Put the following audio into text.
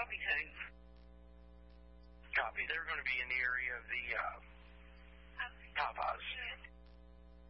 Copy, Hank. Copy. They're going to be in the area of the